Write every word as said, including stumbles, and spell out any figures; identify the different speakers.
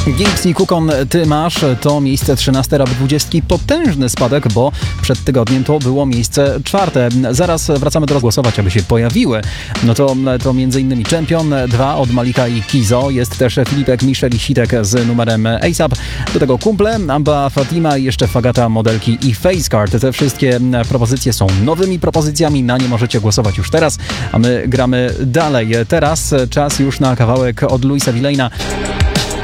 Speaker 1: Gibbs i Kukon, ty masz to miejsce trzynaste Rap dwadzieścia. Potężny spadek, bo przed tygodniem to było miejsce czwarte. Zaraz wracamy do rozgłosować, aby się pojawiły. No to, to m.in. Champion dwa od Malika i Kizo. Jest też Filipek, Michel i Sitek z numerem ASAP. Do tego Kumple, Amba, Fatima i jeszcze Fagata, Modelki i Facecard. Te wszystkie propozycje są nowymi propozycjami. Na nie możecie głosować już teraz, a my gramy dalej. Teraz czas już na kawałek od Luisa Villaina.